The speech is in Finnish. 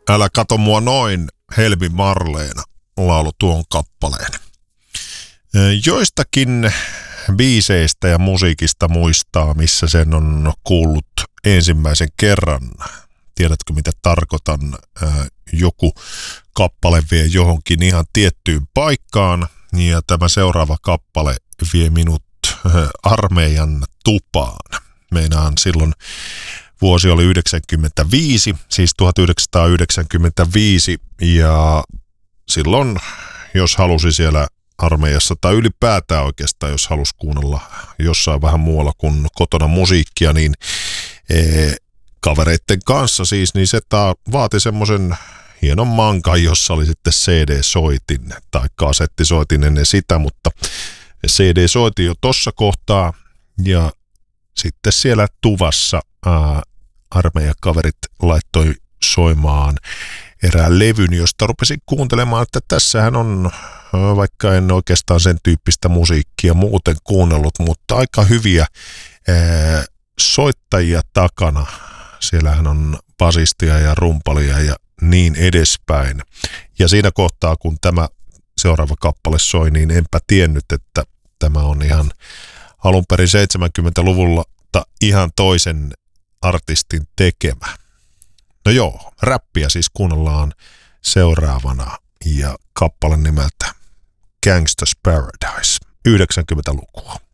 Älä kato mua noin, Helmi Marleena laulu tuon kappaleen. Joistakin biiseistä ja musiikista muistaa, missä sen on kuullut ensimmäisen kerran. Tiedätkö, mitä tarkoitan? Joku kappale vie johonkin ihan tiettyyn paikkaan, ja tämä seuraava kappale vie minut armeijan tupaan. Meinaan silloin vuosi oli 1995, siis 1995, ja silloin, jos halusi siellä armeijassa, tai ylipäätään oikeastaan, jos halusi kuunnella jossain vähän muualla kuin kotona musiikkia, niin kavereitten kanssa siis, niin se vaati semmoisen hienon mankan, jossa oli sitten CD-soitin tai kasettisoitin ennen sitä, mutta CD-soitin jo tossa kohtaa, ja sitten siellä tuvassa armeijakaverit laittoi soimaan erään levyn, josta rupesin kuuntelemaan, että tässähän on, vaikka en oikeastaan sen tyyppistä musiikkia muuten kuunnellut, mutta aika hyviä soittajia takana. Siellähän on basistia ja rumpalia ja niin edespäin. Ja siinä kohtaa, kun tämä seuraava kappale soi, niin enpä tiennyt, että tämä on ihan alun perin 70-luvulla ihan toisen artistin tekemä. No joo, räppiä siis kuunnellaan seuraavana ja kappale nimeltä Gangsta's Paradise, 90-lukua.